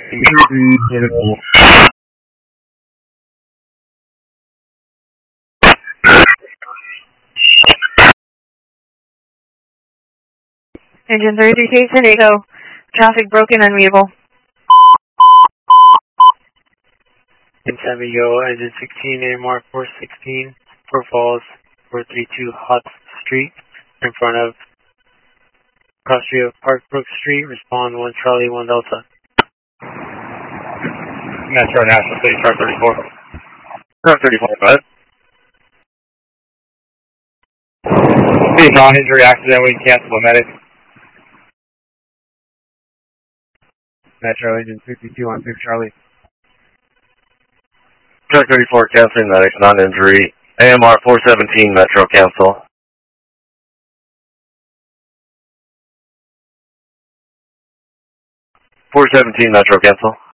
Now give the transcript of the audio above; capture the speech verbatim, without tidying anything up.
Engine thirty-three, San Diego. Traffic broken, unreadable. In San Diego, engine sixteen, A M R four sixteen, Fort Falls, four thirty-two Hot Street, in front of cross street of Parkbrook Street. Respond one Charlie, one Delta. Metro National City, Truck thirty-four. Truck thirty-four, bud. See, non-injury accident, we can cancel the medic. Metro engine fifty-two on six Charlie. Truck thirty-four, canceling medics, non-injury. A M R four seventeen, Metro, cancel. four seventeen, Metro, cancel.